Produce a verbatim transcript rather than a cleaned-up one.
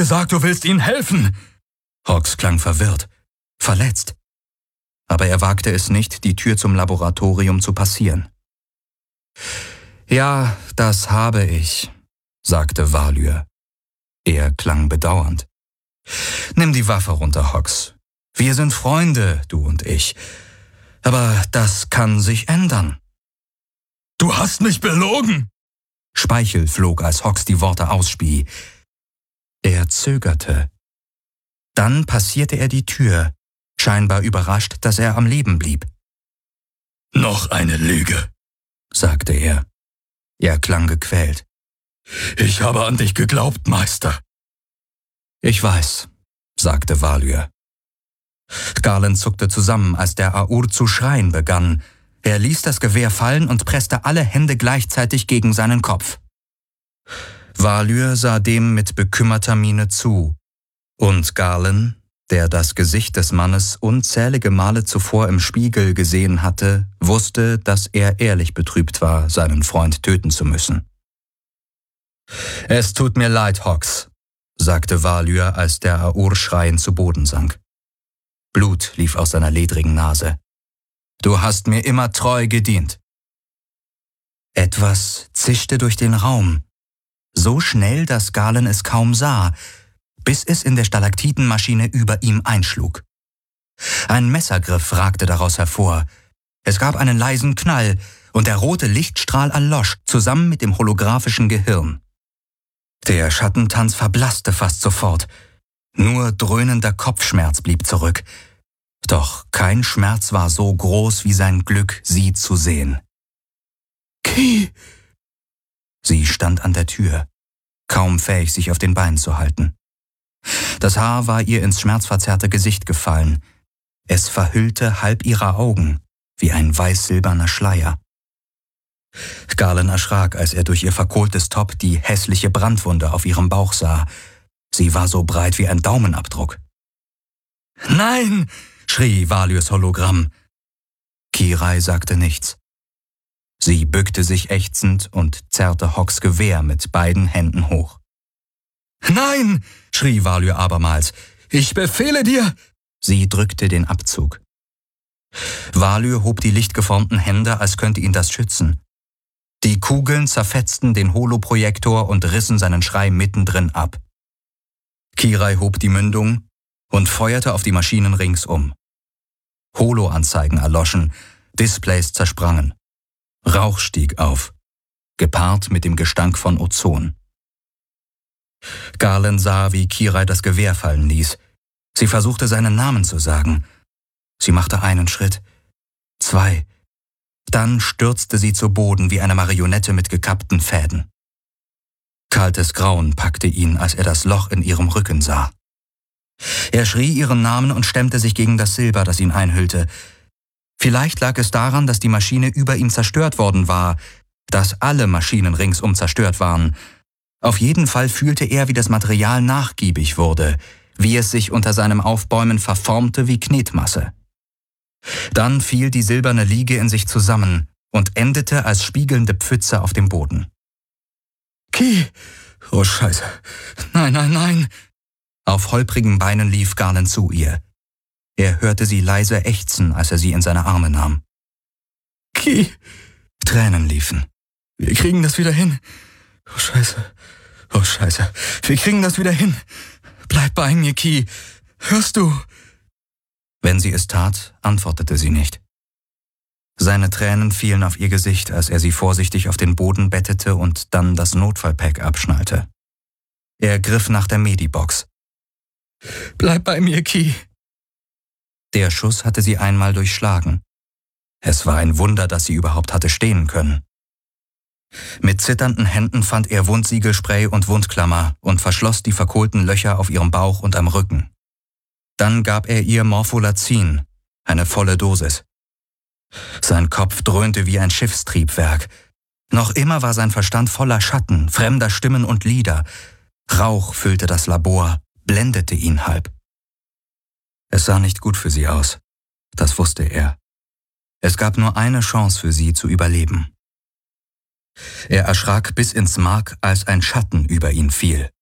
gesagt, du willst ihnen helfen!« Hawks klang verwirrt, verletzt. Aber er wagte es nicht, die Tür zum Laboratorium zu passieren. »Ja, das habe ich«, sagte Valyr. Er klang bedauernd. »Nimm die Waffe runter, Hawks. Wir sind Freunde, du und ich. Aber das kann sich ändern.« »Du hast mich belogen!« Speichel flog, als Hawks die Worte ausspie. Er zögerte. Dann passierte er die Tür, scheinbar überrascht, dass er am Leben blieb. »Noch eine Lüge«, sagte er. Er klang gequält. »Ich habe an dich geglaubt, Meister.« »Ich weiß«, sagte Valyr. Garland zuckte zusammen, als der Aur zu schreien begann. Er ließ das Gewehr fallen und presste alle Hände gleichzeitig gegen seinen Kopf. Valyr sah dem mit bekümmerter Miene zu, und Garland, der das Gesicht des Mannes unzählige Male zuvor im Spiegel gesehen hatte, wusste, dass er ehrlich betrübt war, seinen Freund töten zu müssen. »Es tut mir leid, Hawks«, sagte Valyr, als der Aur schreiend zu Boden sank. Blut lief aus seiner ledrigen Nase. »Du hast mir immer treu gedient.« Etwas zischte durch den Raum, so schnell, dass Galen es kaum sah, bis es in der Stalaktitenmaschine über ihm einschlug. Ein Messergriff ragte daraus hervor. Es gab einen leisen Knall, und der rote Lichtstrahl erlosch, zusammen mit dem holographischen Gehirn. Der Schattentanz verblasste fast sofort. Nur dröhnender Kopfschmerz blieb zurück. Doch kein Schmerz war so groß wie sein Glück, sie zu sehen. »Ki!« Sie stand an der Tür, kaum fähig, sich auf den Beinen zu halten. Das Haar war ihr ins schmerzverzerrte Gesicht gefallen. Es verhüllte halb ihrer Augen, wie ein weiß-silberner Schleier. Garland erschrak, als er durch ihr verkohltes Top die hässliche Brandwunde auf ihrem Bauch sah. Sie war so breit wie ein Daumenabdruck. »Nein!« schrie Valyrs Hologramm. Kirai sagte nichts. Sie bückte sich ächzend und zerrte Hawks Gewehr mit beiden Händen hoch. »Nein!« schrie Valyr abermals. »Ich befehle dir!« Sie drückte den Abzug. Valyr hob die lichtgeformten Hände, als könnte ihn das schützen. Die Kugeln zerfetzten den Holoprojektor und rissen seinen Schrei mittendrin ab. Kirai hob die Mündung und feuerte auf die Maschinen ringsum. Holo-Anzeigen erloschen, Displays zersprangen. Rauch stieg auf, gepaart mit dem Gestank von Ozon. Garland sah, wie Kirai das Gewehr fallen ließ. Sie versuchte, seinen Namen zu sagen. Sie machte einen Schritt, zwei. Dann stürzte sie zu Boden wie eine Marionette mit gekappten Fäden. Kaltes Grauen packte ihn, als er das Loch in ihrem Rücken sah. Er schrie ihren Namen und stemmte sich gegen das Silber, das ihn einhüllte. Vielleicht lag es daran, dass die Maschine über ihm zerstört worden war, dass alle Maschinen ringsum zerstört waren. Auf jeden Fall fühlte er, wie das Material nachgiebig wurde, wie es sich unter seinem Aufbäumen verformte wie Knetmasse. Dann fiel die silberne Liege in sich zusammen und endete als spiegelnde Pfütze auf dem Boden. »Ki! Oh Scheiße! Nein, nein, nein!« Auf holprigen Beinen lief Garland zu ihr. Er hörte sie leise ächzen, als er sie in seine Arme nahm. »Ki!« Tränen liefen. »Wir kriegen das wieder hin. Oh Scheiße, oh Scheiße, wir kriegen das wieder hin. Bleib bei mir, Ki. Hörst du?« Wenn sie es tat, antwortete sie nicht. Seine Tränen fielen auf ihr Gesicht, als er sie vorsichtig auf den Boden bettete und dann das Notfallpack abschnallte. Er griff nach der Medibox. »Bleib bei mir, Ki!« Der Schuss hatte sie einmal durchschlagen. Es war ein Wunder, dass sie überhaupt hatte stehen können. Mit zitternden Händen fand er Wundsiegelspray und Wundklammer und verschloss die verkohlten Löcher auf ihrem Bauch und am Rücken. Dann gab er ihr Morpholazin, eine volle Dosis. Sein Kopf dröhnte wie ein Schiffstriebwerk. Noch immer war sein Verstand voller Schatten, fremder Stimmen und Lieder. Rauch füllte das Labor, blendete ihn halb. Es sah nicht gut für sie aus, das wusste er. Es gab nur eine Chance für sie zu überleben. Er erschrak bis ins Mark, als ein Schatten über ihn fiel.